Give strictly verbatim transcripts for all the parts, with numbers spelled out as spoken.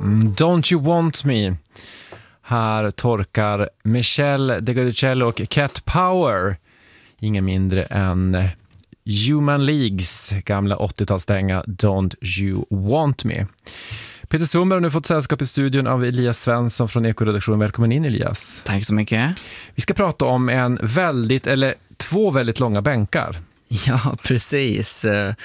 Mm, Don't You Want Me. Här torkar Michelle DeGudicello och Cat Power. Ingen mindre än Human Leagues gamla åttiotalsdänga Don't You Want Me. Peter Sundberg har nu fått sällskap i studion av Elias Svensson från Ekoredaktionen. Välkommen in, Elias. Tack så mycket. Vi ska prata om en väldigt, eller två väldigt långa bänkar. Ja, precis.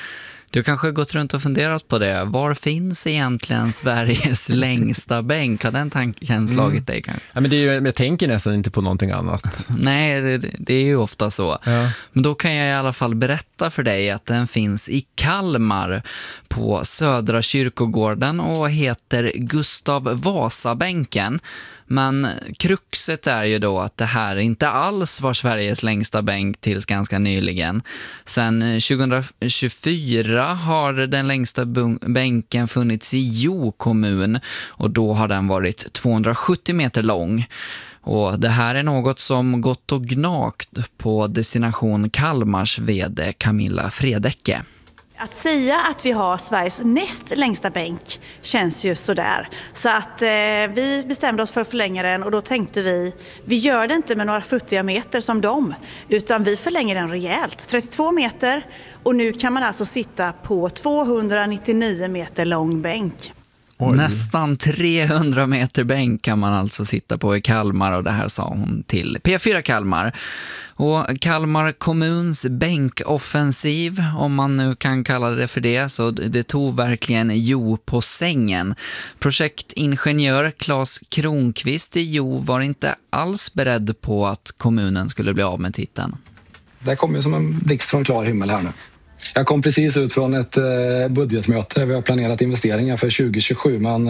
Du kanske har gått runt och funderat på det. Var finns egentligen Sveriges längsta bänk? Har den tanken slagit dig kanske? Ja, men det är ju, jag tänker nästan inte på någonting annat. Nej, det, det är ju ofta så. Ja. Men då kan jag i alla fall berätta för dig att den finns i Kalmar på Södra kyrkogården och heter Gustav Vasa-bänken. Men kruxet är ju då att det här inte alls var Sveriges längsta bänk tills ganska nyligen. Sen tjugohundratjugofyra har den längsta bänken funnits i Jo kommun och då har den varit tvåhundrasjuttio meter lång. Och det här är något som gått och gnagt på Destination Kalmars vd Camilla Fredecke. Att säga att vi har Sveriges näst längsta bänk känns ju sådär. Så att eh, vi bestämde oss för att förlänga den och då tänkte vi, vi gör det inte med några futtiga meter som dem, utan vi förlänger den rejält. trettiotvå meter och nu kan man alltså sitta på tvåhundranittionio meter lång bänk. Oj. Nästan trehundra meter bänk kan man alltså sitta på i Kalmar och det här sa hon till P fyra Kalmar. Och Kalmar kommuns bänkoffensiv, om man nu kan kalla det för det, så det tog verkligen Jo på sängen. Projektingenjör Claes Kronqvist i Jo var inte alls beredd på att kommunen skulle bli av med titeln. Det kom ju som en blixt från klar himmel här nu. Jag kom precis ut från ett budgetmöte där vi har planerat investeringar för tjugo tjugosju, men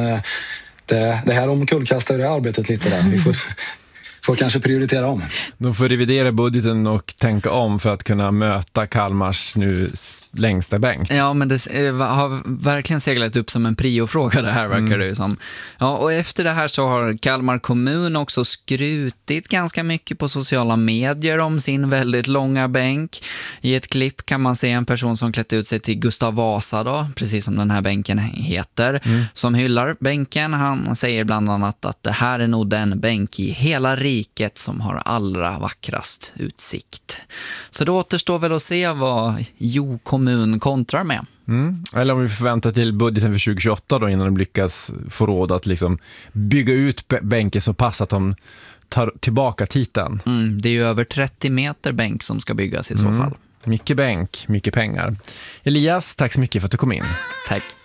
det, det här omkullkastar det arbetet lite där. Vi får, får kanske prioritera om. De får revidera budgeten och tänka om för att kunna möta Kalmars nu längsta bänk. Ja, men det har verkligen seglat upp som en priofråga det här, verkar mm. det ju som. Ja, och efter det här så har Kalmar kommun också skrutit ganska mycket på sociala medier om sin väldigt långa bänk. I ett klipp kan man se en person som klätt ut sig till Gustav Vasa då, precis som den här bänken heter, mm. som hyllar bänken. Han säger bland annat att det här är nog den bänk i hela riket som har allra vackrast utsikt. Så det återstår väl att se vad Jo kommun kontrar med. Mm. Eller om vi förväntar till budgeten för tjugo tjugoåtta då, innan de lyckas få råd att liksom bygga ut bänken så pass att de tar tillbaka titeln. Mm, det är ju över trettio meter bänk som ska byggas i så mm. fall. Mycket bänk, mycket pengar. Elias, tack så mycket för att du kom in. Tack.